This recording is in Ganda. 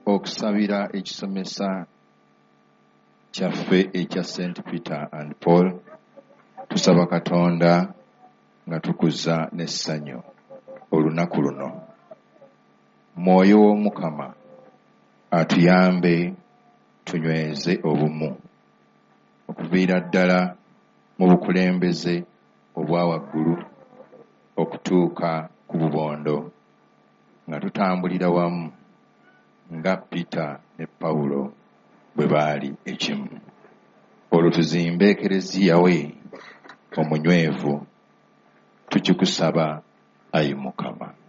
okusabira ekisomesa kyaffe ekya St. Peter and Paul. Tusaba Katonda nga tukuza n'essanyu olunaku luno. Mwoyo w'Omukama atuyambe tunyweze obumu okuviira ddala mu bukulembeze obwa waggulu okutuuka ku bubondo, nga tutambulira wamu nga Peter ne Pawulo bwe baali ekimu. Olwo tuzimbe ekereziya we omunywevu. Tukikusaba, Ayi Mukama.